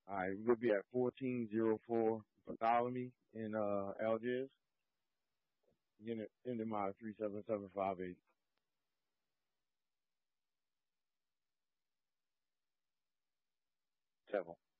All right, we'll be at 1404 Bartholomew in Algiers. Unit ending my 37758. Several.